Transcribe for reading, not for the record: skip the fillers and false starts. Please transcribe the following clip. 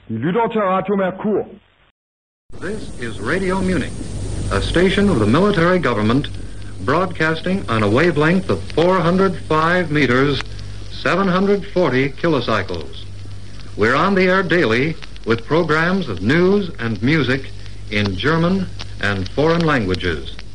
你lytter til Radio Mercur. This is Radio Munich, a station of the military government broadcasting on a wavelength of 405 meters, 740 kilocycles. We're on the air daily with programs of news and music in German and foreign languages.